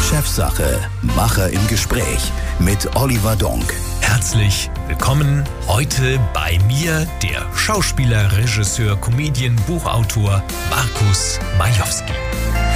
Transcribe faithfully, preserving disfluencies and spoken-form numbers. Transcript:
Chefsache, Macher im Gespräch mit Oliver Donk. Herzlich willkommen heute bei mir, der Schauspieler, Regisseur, Comedian, Buchautor Markus Majowski.